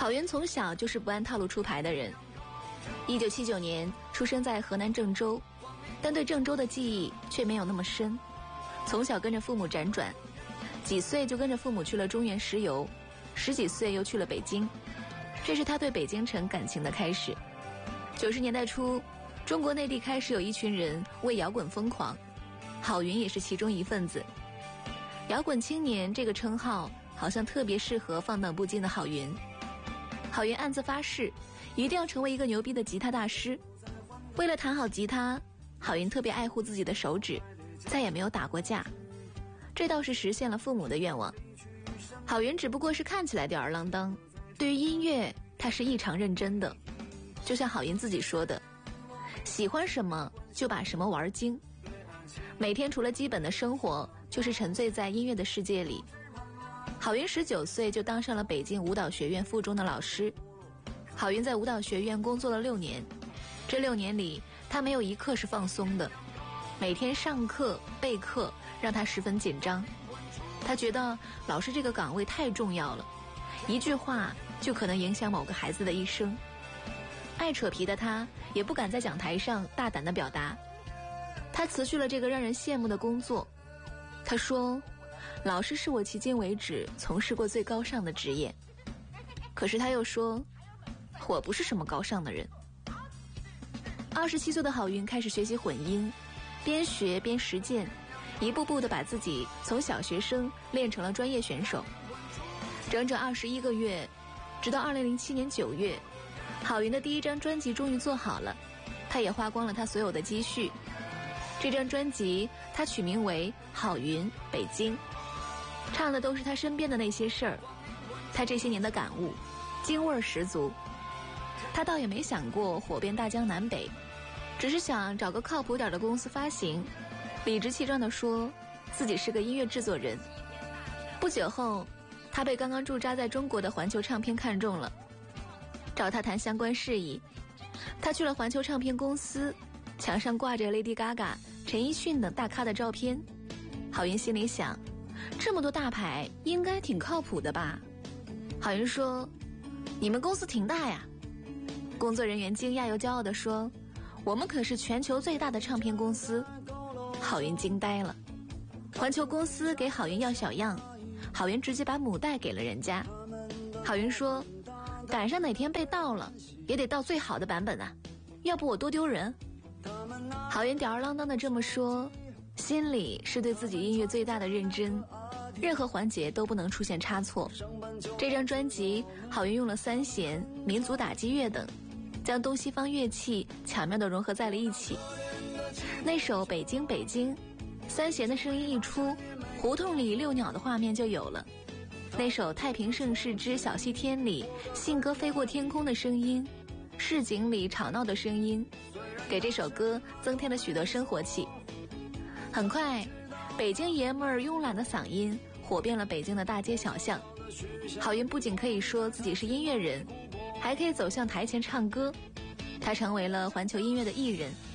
郝云从小就是不按套路出牌的人。1979年出生在河南郑州，但对郑州的记忆却没有那么深。从小跟着父母辗转，几岁就跟着父母去了中原石油，10几岁又去了北京，这是他对北京城感情的开始。90年代初，中国内地开始有一群人为摇滚疯狂，郝云也是其中一份子。摇滚青年这个称号好像特别适合放荡不羁的郝云。郝云暗自发誓，一定要成为一个牛逼的吉他大师。为了弹好吉他，郝云特别爱护自己的手指，再也没有打过架，这倒是实现了父母的愿望。郝云只不过是看起来吊儿郎当，对于音乐他是异常认真的。就像郝云自己说的，喜欢什么就把什么玩精，每天除了基本的生活，就是沉醉在音乐的世界里。郝云19岁就当上了北京舞蹈学院附中的老师。郝云在舞蹈学院工作了6年，这6年里他没有一刻是放松的，每天上课备课让他十分紧张。他觉得老师这个岗位太重要了，一句话就可能影响某个孩子的一生。爱扯皮的他也不敢在讲台上大胆地表达，他辞去了这个让人羡慕的工作。他说，老师是我迄今为止从事过最高尚的职业。可是他又说，我不是什么高尚的人。27岁的郝云开始学习混音，边学边实践，一步步地把自己从小学生练成了专业选手。整整21个月，直到2007年9月，郝云的第一张专辑终于做好了，他也花光了他所有的积蓄。这张专辑他取名为《郝云北京》，唱的都是他身边的那些事儿，他这些年的感悟，京味儿十足。他倒也没想过火遍大江南北，只是想找个靠谱点的公司发行，理直气壮地说自己是个音乐制作人。不久后，他被刚刚驻扎在中国的环球唱片看中了，找他谈相关事宜。他去了环球唱片公司，墙上挂着 Lady Gaga、陈奕迅等大咖的照片。郝云心里想，这么多大牌应该挺靠谱的吧。郝云说，你们公司挺大呀。工作人员惊讶又骄傲地说，我们可是全球最大的唱片公司。郝云惊呆了，环球公司给郝云要小样，郝云直接把母带给了人家。郝云说，赶上哪天被盗了也得盗最好的版本啊，要不我多丢人。郝云吊儿郎当的这么说，心里是对自己音乐最大的认真，任何环节都不能出现差错。这张专辑郝云用了三弦、民族打击乐等，将东西方乐器巧妙地融合在了一起。那首《北京北京》，三弦的声音一出，胡同里遛鸟的画面就有了。那首《太平盛世之小西天》里，信鸽飞过天空的声音，市井里吵闹的声音，给这首歌增添了许多生活气。很快，北京爷们儿慵懒的嗓音火遍了北京的大街小巷。郝云不仅可以说自己是音乐人，还可以走向台前唱歌。他成为了环球音乐的艺人，